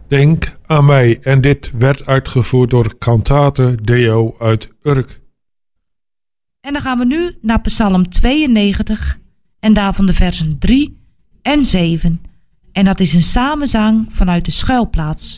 Denk aan mij. En dit werd uitgevoerd door Cantate Deo uit Urk. En dan gaan we nu naar Psalm 92 en daarvan de versen 3 en 7. En dat is een samenzang vanuit de schuilplaats.